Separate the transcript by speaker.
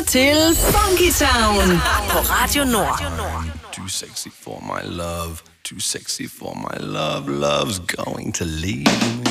Speaker 1: til Funky Town på Radio Nord.
Speaker 2: Too sexy for my love. Too sexy for my love. Love's going to leave me.